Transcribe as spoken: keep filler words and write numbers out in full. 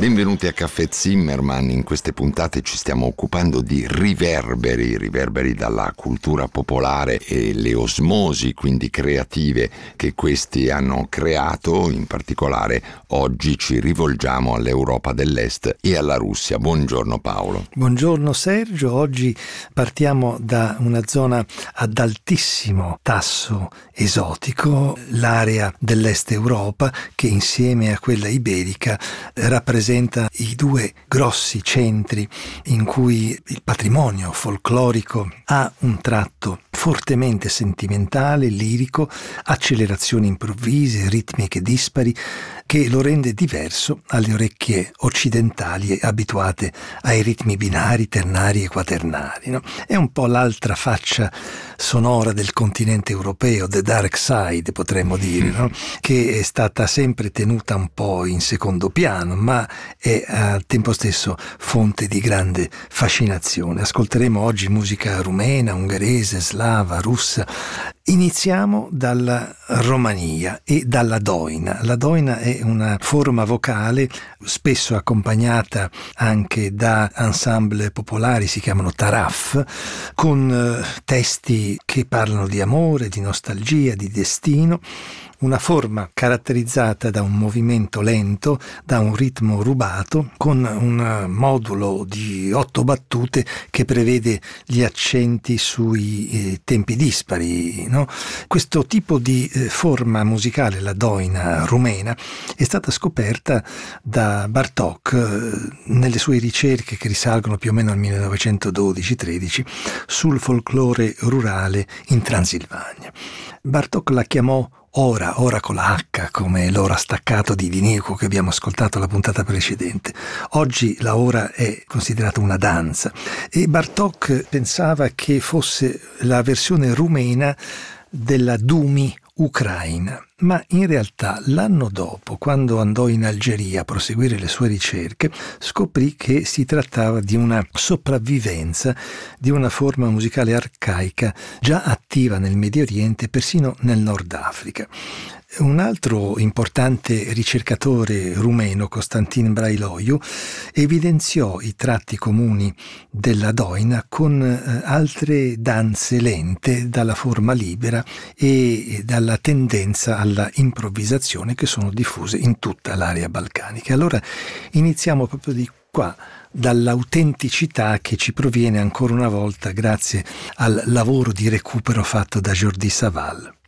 Benvenuti a Caffè Zimmermann. In queste puntate ci stiamo occupando di riverberi, riverberi dalla cultura popolare e le osmosi, quindi creative, che questi hanno creato. In particolare oggi ci rivolgiamo all'Europa dell'Est e alla Russia. Buongiorno Paolo. Buongiorno Sergio. Oggi partiamo da una zona ad altissimo tasso esotico, l'area dell'Est Europa, che insieme a quella iberica rappresenta i due grossi centri in cui il patrimonio folclorico ha un tratto fortemente sentimentale, lirico, accelerazioni improvvise, ritmiche dispari, che lo rende diverso alle orecchie occidentali abituate ai ritmi binari, ternari e quaternari, no? È un po' l'altra faccia sonora del continente europeo, the dark side potremmo dire, no? Che è stata sempre tenuta un po' in secondo piano, ma è al tempo stesso fonte di grande fascinazione. Ascolteremo oggi musica rumena, ungherese, slava, russa. Iniziamo dalla Romania e dalla doina. La doina è una forma vocale spesso accompagnata anche da ensemble popolari, si chiamano taraf, con eh, testi che parlano di amore, di nostalgia, di destino. Una forma caratterizzata da un movimento lento, da un ritmo rubato, con un modulo di otto battute che prevede gli accenti sui eh, tempi dispari, no? Questo tipo di eh, forma musicale, la doina rumena, è stata scoperta da Bartók eh, nelle sue ricerche che risalgono più o meno al millenovecentododici tredici sul folklore rurale in Transilvania. Bartók la chiamò Ora, ora con la H, come l'ora staccato di Vinico che abbiamo ascoltato la puntata precedente. Oggi la ora è considerata una danza e Bartók pensava che fosse la versione rumena della Dumi ucraina, ma in realtà l'anno dopo, quando andò in Algeria a proseguire le sue ricerche, scoprì che si trattava di una sopravvivenza di una forma musicale arcaica già attiva nel Medio Oriente, persino nel Nord Africa. Un altro importante ricercatore rumeno, Constantin Brailoiu, evidenziò i tratti comuni della doina con eh, altre danze lente dalla forma libera e dalla tendenza alla improvvisazione che sono diffuse in tutta l'area balcanica. Allora iniziamo proprio di qua, dall'autenticità che ci proviene ancora una volta grazie al lavoro di recupero fatto da Jordi Savall.